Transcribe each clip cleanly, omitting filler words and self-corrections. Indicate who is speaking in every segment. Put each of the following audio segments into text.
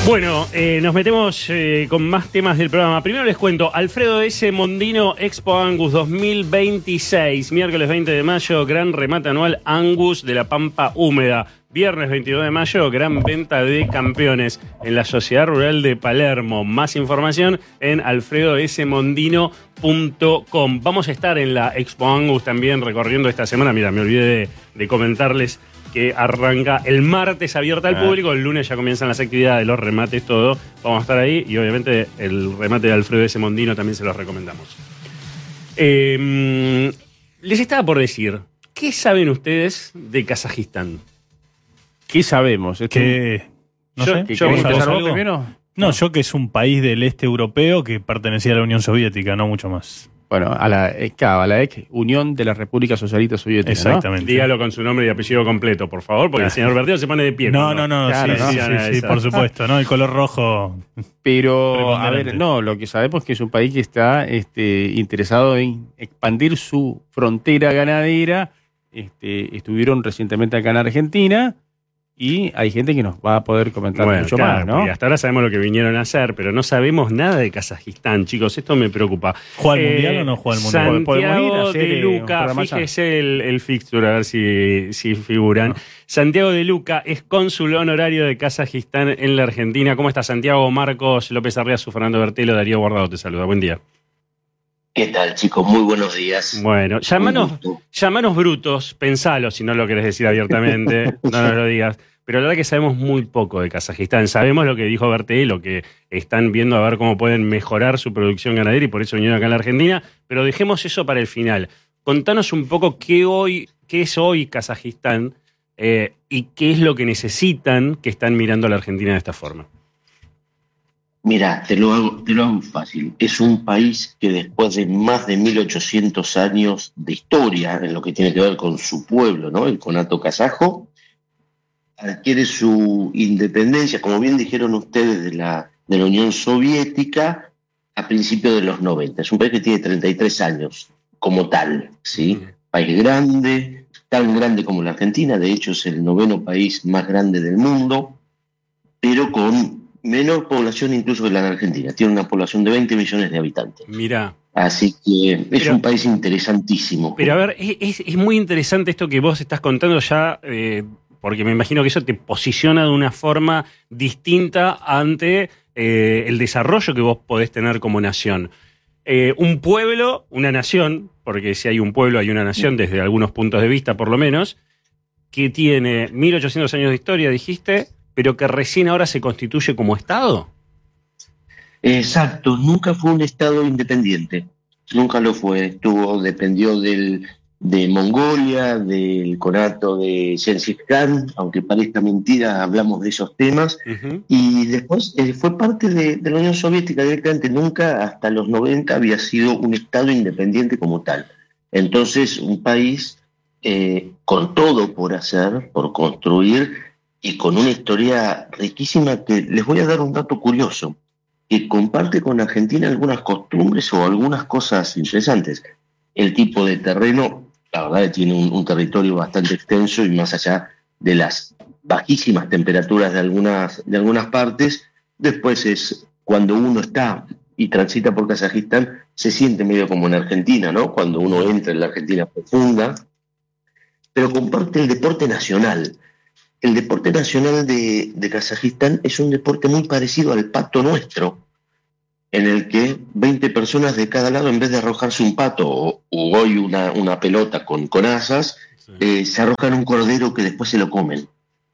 Speaker 1: Bueno, nos metemos con más temas del programa. Primero les cuento, Alfredo S. Mondino Expo Angus 2026, miércoles 20 de mayo, gran remate anual Angus de la Pampa Húmeda. Viernes 22 de mayo, gran venta de campeones en la Sociedad Rural de Palermo. Más información en alfredosmondino.com. Vamos a estar en la Expo Angus también recorriendo esta semana. Mira, me olvidé de comentarles que arranca el martes abierta al público, el lunes ya comienzan las actividades, los remates, todo. Vamos a estar ahí y obviamente el remate de Alfredo S. Mondino también se los recomendamos. Les estaba por decir, ¿qué saben ustedes de Kazajistán?
Speaker 2: ¿Qué sabemos?
Speaker 3: Que no sé.
Speaker 2: yo primero.
Speaker 3: No, yo que es un país del este europeo que pertenecía a la Unión Soviética, no mucho más.
Speaker 2: Bueno, a la ex Unión de la República Socialista Soviética.
Speaker 3: Exactamente.
Speaker 1: ¿No? Dígalo con su nombre y apellido completo, por favor, porque el señor Verdejo se pone de pie.
Speaker 3: No,
Speaker 2: Claro,
Speaker 3: sí, por supuesto, ¿no? El color rojo.
Speaker 2: Pero, a ver, no, lo que sabemos es que es un país que está interesado en expandir su frontera ganadera. Estuvieron recientemente acá en Argentina. Y hay gente que nos va a poder comentar mucho más, ¿no?
Speaker 1: Y hasta ahora sabemos lo que vinieron a hacer, pero no sabemos nada de Kazajistán, chicos. Esto me preocupa.
Speaker 3: ¿Juega el Mundial o no juega el Mundial?
Speaker 1: Santiago de Luca, fíjese el fixture, a ver si figuran. No. Santiago de Luca es cónsul honorario de Kazajistán en la Argentina. ¿Cómo está, Santiago? Marcos López Arriazu, Fernando Bertelo, Darío Guardado te saluda. Buen día.
Speaker 4: ¿Qué tal, chicos? Muy buenos días.
Speaker 1: Bueno, llamanos brutos, pensalo si no lo querés decir abiertamente, no nos lo digas. Pero la verdad que sabemos muy poco de Kazajistán. Sabemos lo que dijo Bertelo, que están viendo a ver cómo pueden mejorar su producción ganadera y por eso vinieron acá en la Argentina. Pero dejemos eso para el final. Contanos un poco qué es hoy Kazajistán y qué es lo que necesitan que están mirando a la Argentina de esta forma.
Speaker 4: Mira, te lo hago fácil. Es un país que después de más de 1800 años de historia en lo que tiene que ver con su pueblo, ¿no? El conato kazajo, adquiere su independencia, como bien dijeron ustedes, de la Unión Soviética a principios de los 90. Es un país que tiene 33 años como tal, ¿sí? País grande, tan grande como la Argentina, de hecho es el 9º país más grande del mundo, pero con menor población incluso que la de Argentina. Tiene una población de 20 millones de habitantes.
Speaker 1: Mirá.
Speaker 4: Así que es un país interesantísimo.
Speaker 1: Pero a ver, es muy interesante esto que vos estás contando ya, porque me imagino que eso te posiciona de una forma distinta ante el desarrollo que vos podés tener como nación. Un pueblo, una nación, porque si hay un pueblo hay una nación desde algunos puntos de vista por lo menos, que tiene 1800 años de historia, dijiste, pero que recién ahora se constituye como Estado.
Speaker 4: Exacto, nunca fue un Estado independiente, nunca lo fue. Dependió de Mongolia, del conato de Gengis Khan, aunque parezca mentira, hablamos de esos temas, y después fue parte de la Unión Soviética directamente. Nunca hasta los 90 había sido un Estado independiente como tal. Entonces, un país con todo por hacer, por construir, y con una historia riquísima que les voy a dar un dato curioso, que comparte con Argentina algunas costumbres o algunas cosas interesantes. El tipo de terreno, la verdad, tiene un territorio bastante extenso y más allá de las bajísimas temperaturas de algunas partes, después es cuando uno está y transita por Kazajistán, se siente medio como en Argentina, ¿no? Cuando uno entra en la Argentina profunda, pero comparte el deporte nacional. El deporte nacional de Kazajistán es un deporte muy parecido al pato nuestro, en el que 20 personas de cada lado, en vez de arrojarse un pato o hoy una pelota con asas, se arrojan un cordero que después se lo comen.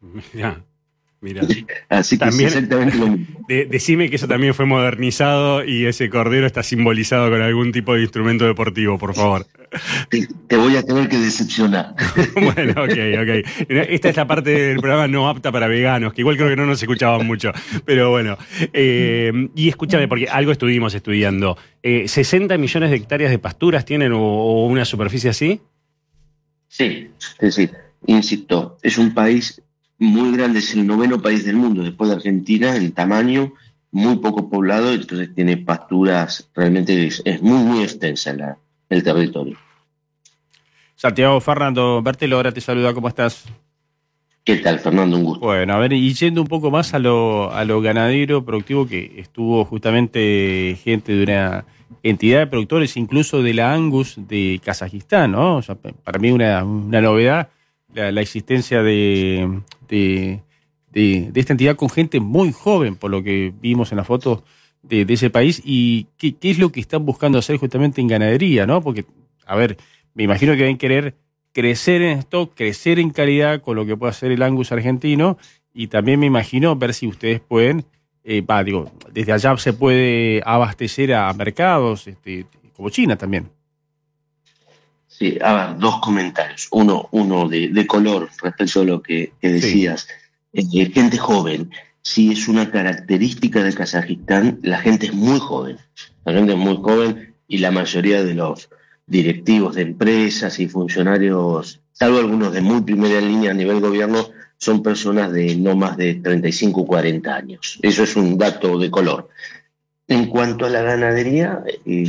Speaker 1: Mira.
Speaker 4: Así que también, es exactamente lo mismo.
Speaker 1: Decime que eso también fue modernizado y ese cordero está simbolizado con algún tipo de instrumento deportivo, por favor.
Speaker 4: Te voy a tener que decepcionar.
Speaker 1: Bueno, ok. Esta es la parte del programa no apta para veganos, que igual creo que no nos escuchaban mucho. Pero bueno. Y escúchame, porque algo estuvimos estudiando. ¿60 millones de hectáreas de pasturas tienen o una superficie así?
Speaker 4: Sí. Insisto, es un país muy grande, es el 9º país del mundo después de Argentina en tamaño, muy poco poblado, entonces tiene pasturas, realmente es muy, muy extensa el territorio.
Speaker 2: Santiago, Fernando Bertelo, ahora te saluda, ¿cómo estás?
Speaker 4: ¿Qué tal, Fernando? Un gusto.
Speaker 2: Bueno, a ver, y yendo un poco más a lo ganadero productivo, que estuvo justamente gente de una entidad de productores, incluso de la Angus de Kazajistán, ¿no? O sea, para mí una novedad la existencia de esta entidad con gente muy joven, por lo que vimos en las fotos de ese país. ¿Y qué es lo que están buscando hacer justamente en ganadería, no? Porque, a ver, me imagino que deben querer crecer en stock, crecer en calidad con lo que puede hacer el Angus argentino, y también me imagino ver si ustedes pueden, desde allá se puede abastecer a mercados como China también.
Speaker 4: Sí, a ver, dos comentarios. Uno de color respecto a lo que decías. Sí. Gente joven. Sí, es una característica de Kazajistán. La gente es muy joven. La gente es muy joven y la mayoría de los directivos de empresas y funcionarios, salvo algunos de muy primera línea a nivel gobierno, son personas de no más de 35 o 40 años. Eso es un dato de color. En cuanto a la ganadería,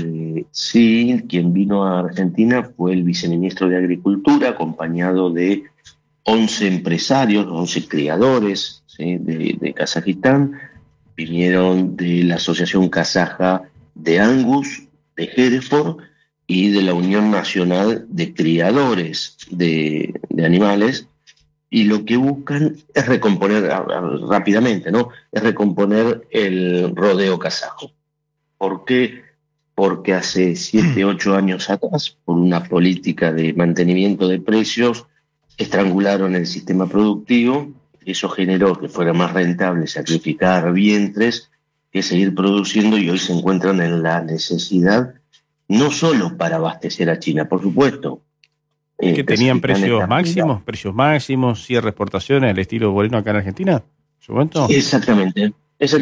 Speaker 4: sí, quien vino a Argentina fue el viceministro de Agricultura, acompañado de 11 empresarios, 11 criadores, ¿sí?, de Kazajistán. Vinieron de la Asociación Kazaja de Angus, de Hereford, y de la Unión Nacional de Criadores de Animales, y lo que buscan es recomponer rápidamente, ¿no? Es recomponer el rodeo kazajo. ¿Por qué? Porque hace 7, 8 años atrás, por una política de mantenimiento de precios, estrangularon el sistema productivo. Eso generó que fuera más rentable sacrificar vientres que seguir produciendo, y hoy se encuentran en la necesidad no solo para abastecer a China, por supuesto.
Speaker 2: ¿Que tenían precios máximos, cierre de exportaciones al estilo Boleno acá en Argentina? ¿En su momento?
Speaker 4: Exactamente.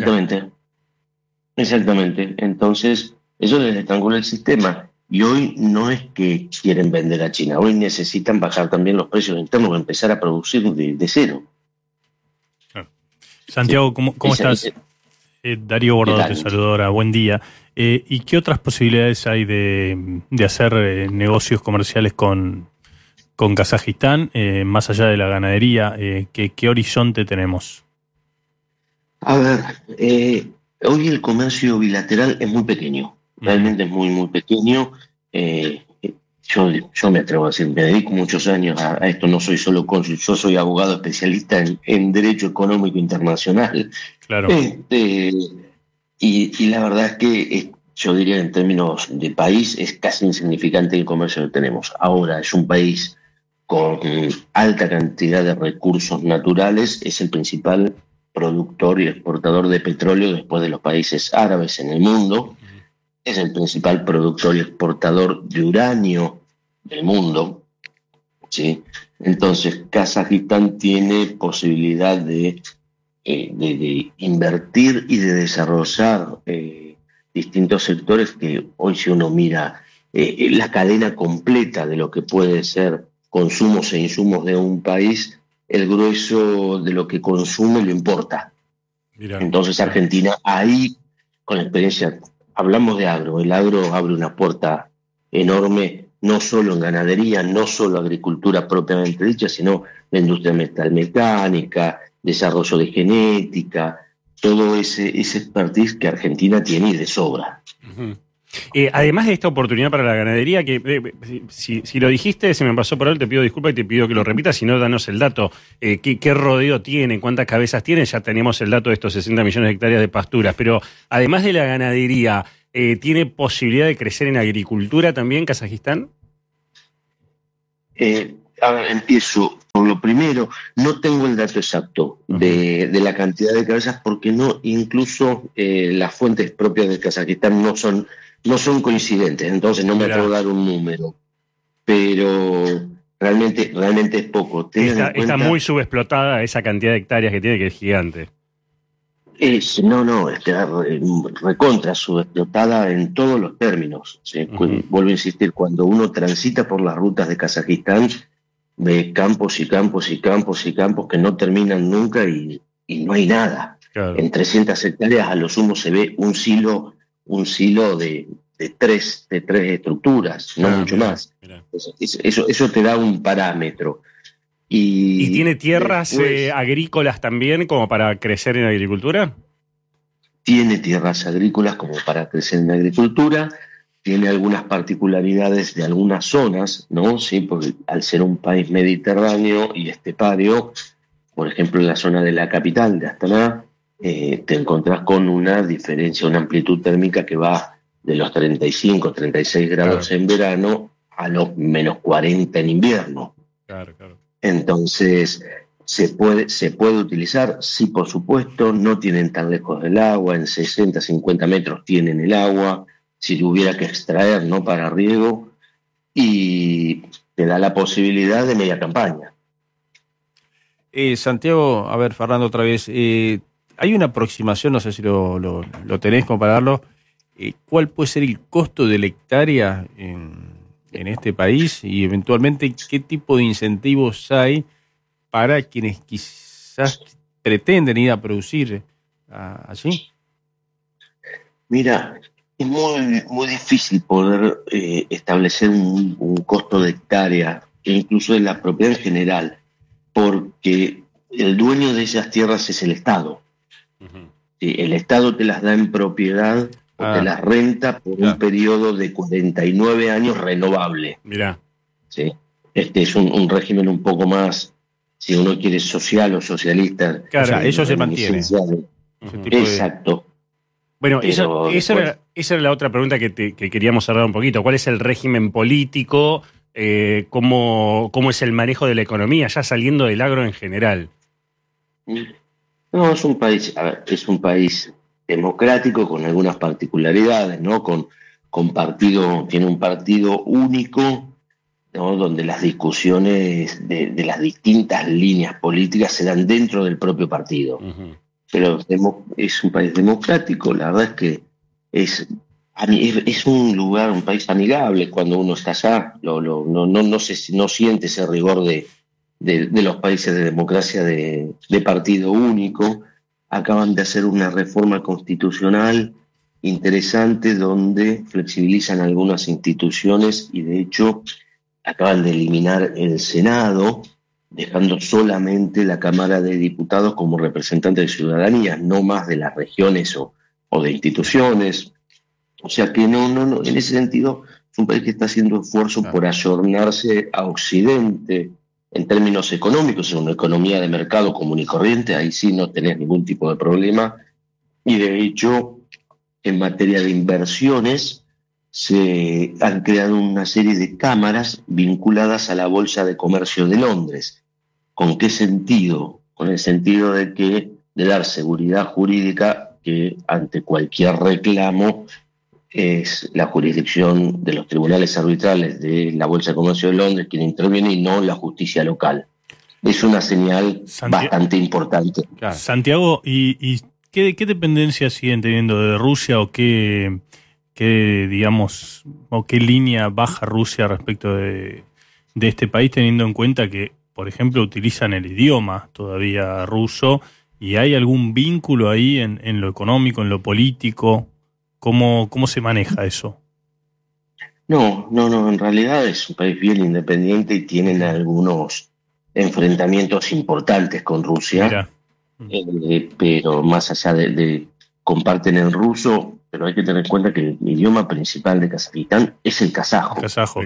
Speaker 4: Entonces, eso les estrangula el sistema. Y hoy no es que quieren vender a China, hoy necesitan bajar también los precios internos, empezar a producir de cero.
Speaker 3: Santiago, ¿cómo estás? Darío Bordado te saluda ahora, buen día. ¿Y qué otras posibilidades hay de hacer negocios comerciales con Kazajistán, más allá de la ganadería? ¿Qué horizonte tenemos?
Speaker 4: A ver, hoy el comercio bilateral es muy pequeño, realmente es muy, muy pequeño. Yo me atrevo a decir, me dedico muchos años a esto, no soy solo cónsul, yo soy abogado especialista en Derecho Económico Internacional.
Speaker 3: Claro.
Speaker 4: Y la verdad es que yo diría, en términos de país, es casi insignificante el comercio que tenemos. Ahora es un país con alta cantidad de recursos naturales, es el principal productor y exportador de petróleo después de los países árabes en el mundo, es el principal productor y exportador de uranio del mundo, ¿sí? Entonces Kazajistán tiene posibilidad de invertir y de desarrollar distintos sectores que hoy, si uno mira la cadena completa de lo que puede ser consumos e insumos de un país, el grueso de lo que consume lo importa. Mirá. Entonces Argentina ahí, con la experiencia, hablamos de agro, el agro abre una puerta enorme, no solo en ganadería, no solo agricultura propiamente dicha, sino la industria metalmecánica, desarrollo de genética, todo ese expertise que Argentina tiene y de sobra.
Speaker 1: Uh-huh. Además de esta oportunidad para la ganadería, que si lo dijiste, se me pasó por él, te pido disculpas y te pido que lo repitas, si no, danos el dato. ¿Qué rodeo tiene? ¿Cuántas cabezas tiene? Ya tenemos el dato de estos 60 millones de hectáreas de pasturas, pero además de la ganadería, ¿tiene posibilidad de crecer en agricultura también Kazajistán?
Speaker 4: A ver, empiezo por lo primero. No tengo el dato exacto de la cantidad de cabezas, porque no, incluso las fuentes propias de Kazajistán no son coincidentes, entonces no me atrevo a dar un número, pero realmente es poco.
Speaker 1: Está muy subexplotada esa cantidad de hectáreas que tiene, que es gigante.
Speaker 4: Está recontra subexplotada en todos los términos, ¿sí? Vuelvo a insistir, cuando uno transita por las rutas de Kazajistán, ve campos y campos y campos y campos que no terminan nunca y no hay nada. Claro. En 300 hectáreas a lo sumo se ve un silo de tres estructuras, no mucho más. Eso te da un parámetro.
Speaker 1: ¿Y tiene tierras agrícolas también como para crecer en agricultura?
Speaker 4: Tiene tierras agrícolas como para crecer en agricultura, tiene algunas particularidades de algunas zonas, ¿no? Sí, porque al ser un país mediterráneo y estepario, por ejemplo, en la zona de la capital, de Astana, te encontrás con una diferencia, una amplitud térmica que va de los 35, 36 grados en verano a los menos 40 en invierno.
Speaker 1: Claro.
Speaker 4: Entonces, ¿se puede utilizar? Sí, por supuesto, no tienen tan lejos del agua, en 60, 50 metros tienen el agua, si tuviera que extraer, ¿no? Para riego, y te da la posibilidad de media campaña.
Speaker 2: Santiago, a ver, Fernando, otra vez, hay una aproximación, no sé si lo tenés, compararlo, ¿cuál puede ser el costo de la hectárea en este país y eventualmente qué tipo de incentivos hay para quienes quizás pretenden ir a producir allí?
Speaker 4: Mira, es muy difícil poder establecer un costo de hectárea, e incluso de la propiedad en general, porque el dueño de esas tierras es el Estado. Sí, el Estado te las da en propiedad o te las renta por un periodo de 49 años renovable.
Speaker 1: Mirá.
Speaker 4: ¿Sí? Este es un régimen un poco más, si uno quiere, social o socialista.
Speaker 2: Claro, o sea, eso se mantiene.
Speaker 4: Exacto.
Speaker 1: Bueno, esa era la otra pregunta que queríamos cerrar un poquito. ¿Cuál es el régimen político? ¿Cómo es el manejo de la economía, ya saliendo del agro en general?
Speaker 4: No, es un país democrático con algunas particularidades, ¿no? Tiene un partido único, ¿no? Donde las discusiones de las distintas líneas políticas se dan dentro del propio partido. Pero es un país democrático, la verdad es que es un lugar, un país amigable cuando uno está allá, no siente ese rigor de los países de democracia de partido único. Acaban de hacer una reforma constitucional interesante donde flexibilizan algunas instituciones y de hecho acaban de eliminar el Senado, dejando solamente la Cámara de Diputados como representante de ciudadanía, no más de las regiones o de instituciones. O sea que no, en ese sentido es un país que está haciendo esfuerzo por ayornarse a Occidente en términos económicos, en una economía de mercado común y corriente, ahí sí no tenés ningún tipo de problema. Y de hecho, en materia de inversiones, se han creado una serie de cámaras vinculadas a la Bolsa de Comercio de Londres. ¿Con qué sentido? Con el sentido de dar seguridad jurídica que ante cualquier reclamo es la jurisdicción de los tribunales arbitrales de la Bolsa de Comercio de Londres quien interviene y no la justicia local. Es una señal bastante importante.
Speaker 3: Claro. Santiago, ¿y qué dependencia siguen teniendo de Rusia o qué digamos, o qué línea baja Rusia respecto de este país, teniendo en cuenta que, por ejemplo, utilizan el idioma todavía ruso y hay algún vínculo ahí en lo económico, en lo político? ¿Cómo se maneja eso?
Speaker 4: No, en realidad es un país bien independiente y tienen algunos enfrentamientos importantes con Rusia, pero más allá de comparten el ruso, pero hay que tener en cuenta que el idioma principal de Kazajistán es el kazajo.
Speaker 3: El kazajo.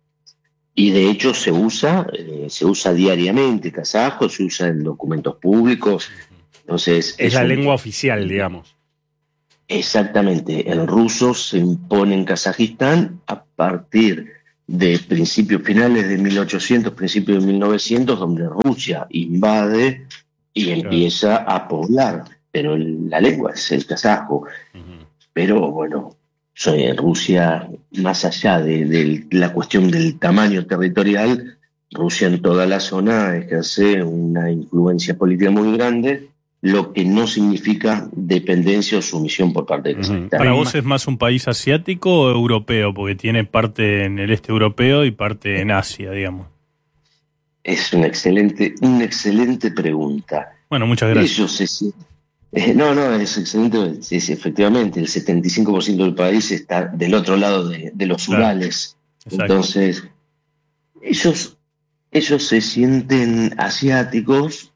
Speaker 4: Y de hecho se usa diariamente kazajo, se usa en documentos públicos. Entonces
Speaker 1: es la lengua oficial, digamos.
Speaker 4: Exactamente, el ruso se impone en Kazajistán a partir de finales de 1800, principios de 1900, donde Rusia invade y empieza a poblar, pero la lengua es el kazajo. Pero bueno, Rusia, más allá de la cuestión del tamaño territorial, Rusia en toda la zona ejerce una influencia política muy grande, lo que no significa dependencia o sumisión por parte de Kazajistán.
Speaker 3: ¿Para vos es más un país asiático o europeo? Porque tiene parte en el este europeo y parte en Asia, digamos.
Speaker 4: Es una excelente pregunta.
Speaker 3: Bueno, muchas gracias.
Speaker 4: Es excelente. Sí, efectivamente, el 75% del país está del otro lado de los Urales. Exacto. Entonces, ellos ellos se sienten asiáticos,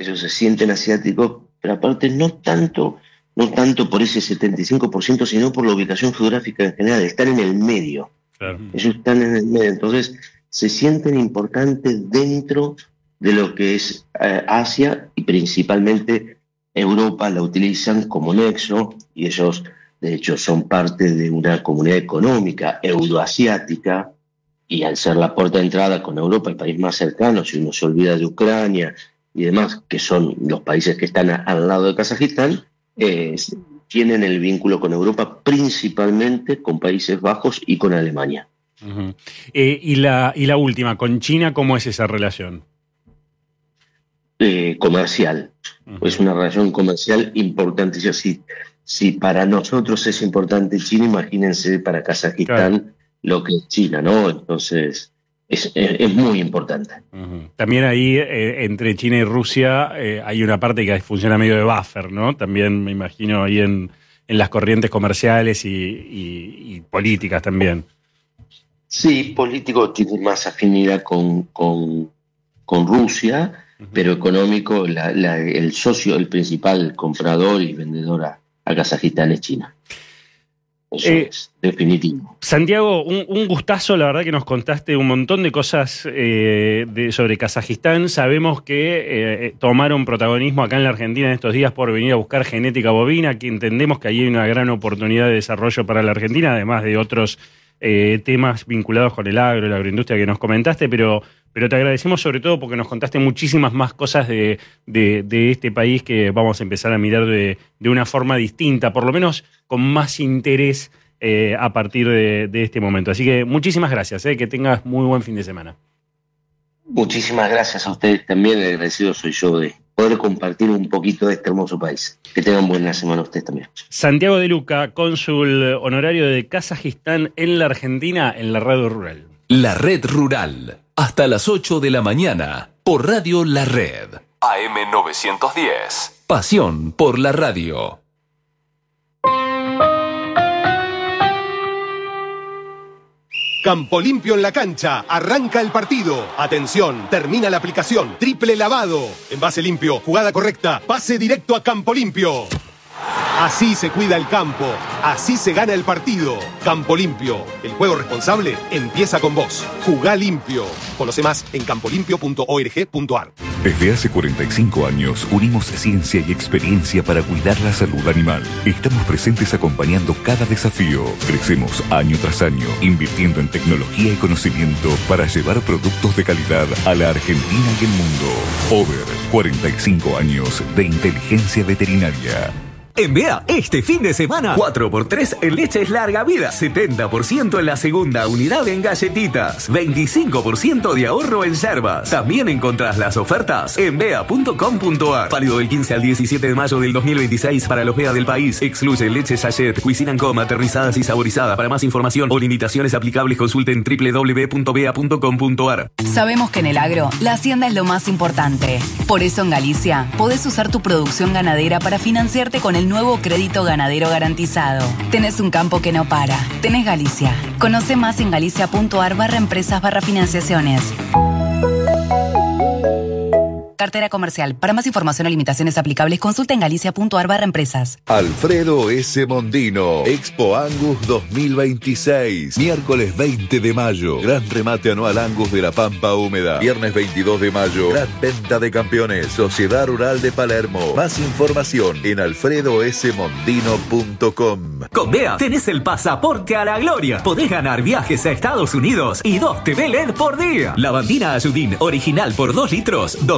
Speaker 4: pero aparte no tanto por ese 75%, sino por la ubicación geográfica en general, están en el medio.
Speaker 3: Claro.
Speaker 4: Ellos están en el medio, entonces se sienten importantes dentro de lo que es Asia, y principalmente Europa la utilizan como nexo, y ellos de hecho son parte de una comunidad económica euroasiática, y al ser la puerta de entrada con Europa, el país más cercano, si uno se olvida de Ucrania y demás, que son los países que están al lado de Kazajistán, tienen el vínculo con Europa, principalmente con Países Bajos y con Alemania.
Speaker 1: Uh-huh. Y la última, con China, ¿cómo es esa relación?
Speaker 4: Comercial. Uh-huh. Es una relación comercial importante. Si para nosotros es importante China, imagínense para Kazajistán, claro, lo que es China, ¿no? Entonces es muy importante.
Speaker 1: Uh-huh. También ahí, entre China y Rusia, hay una parte que funciona medio de buffer, ¿no? También me imagino ahí en las corrientes comerciales y políticas también.
Speaker 4: Sí, político tiene más afinidad con Rusia, uh-huh, pero económico, el socio, el principal comprador y vendedor a Kazajistán es China. Eso es definitivo.
Speaker 1: Santiago, un gustazo, la verdad que nos contaste un montón de cosas sobre Kazajistán. Sabemos que tomaron protagonismo acá en la Argentina en estos días por venir a buscar genética bovina, que entendemos que ahí hay una gran oportunidad de desarrollo para la Argentina, además de otros temas vinculados con el agro, la agroindustria que nos comentaste, pero te agradecemos sobre todo porque nos contaste muchísimas más cosas de este país que vamos a empezar a mirar de una forma distinta, por lo menos con más interés a partir de este momento. Así que muchísimas gracias, que tengas muy buen fin de semana.
Speaker 4: Muchísimas gracias a ustedes también, agradecido soy yo de poder compartir un poquito de este hermoso país. Que tengan buena semana ustedes también.
Speaker 1: Santiago de Luca, cónsul honorario de Kazajistán en la Argentina, en la Red Rural.
Speaker 5: La Red Rural, hasta las 8 de la mañana, por Radio La Red. AM 910. Pasión por la radio.
Speaker 6: Campo Limpio en la cancha, arranca el partido. Atención, termina la aplicación, triple lavado. Envase limpio, jugada correcta, pase directo a Campo Limpio. Así se cuida el campo, así se gana el partido. Campo Limpio, el juego responsable empieza con vos. Jugá limpio. Conoce más en campolimpio.org.ar.
Speaker 7: Desde hace 45 años unimos ciencia y experiencia para cuidar la salud animal. Estamos presentes acompañando cada desafío. Crecemos año tras año, invirtiendo en tecnología y conocimiento para llevar productos de calidad a la Argentina y el mundo. Over 45 años de inteligencia veterinaria.
Speaker 8: En BEA, este fin de semana, 4x3 en leches larga vida, 70% en la segunda unidad en galletitas, 25% de ahorro en yerbas. También encontrás las ofertas en bea.com.ar. Válido del 15 al 17 de mayo del 2026 para los BEA del país. Excluye leche sachet, Cuisine & Co, aterrizadas y saborizadas. Para más información o limitaciones aplicables, consulten www.bea.com.ar.
Speaker 9: Sabemos que en el agro, la hacienda es lo más importante. Por eso en Galicia, podés usar tu producción ganadera para financiarte con el nuevo crédito ganadero garantizado. Tenés un campo que no para. Tenés Galicia. Conoce más en galicia.ar/empresas/financiaciones. Cartera comercial. Para más información o limitaciones aplicables, consulta en galicia.ar/empresas.
Speaker 10: Alfredo S. Mondino, Expo Angus 2026. Miércoles 20 de mayo, gran remate anual Angus de la Pampa Húmeda. Viernes 22 de mayo, gran venta de campeones. Sociedad Rural de Palermo. Más información en alfredosmondino.com.
Speaker 8: Con BEA tenés el pasaporte a la gloria. Podés ganar viajes a Estados Unidos y 2 TV LED por día. Lavandina Ayudín, original por 2 litros,